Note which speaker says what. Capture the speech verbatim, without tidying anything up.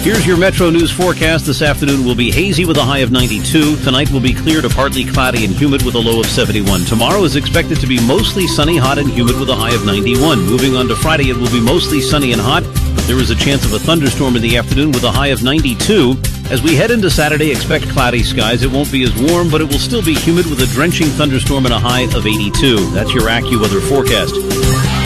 Speaker 1: Here's your Metro News forecast. This afternoon will be hazy with a high of ninety-two. Tonight will be clear to partly cloudy and humid with a low of seventy-one. Tomorrow is expected to be mostly sunny, hot, and humid with a high of ninety-one. Moving on to Friday, it will be mostly sunny and hot, but there is a chance of a thunderstorm in the afternoon with a high of ninety-two. As we head into Saturday, expect cloudy skies. It won't be as warm, but it will still be humid with a drenching thunderstorm and a high of eighty-two. That's your AccuWeather forecast.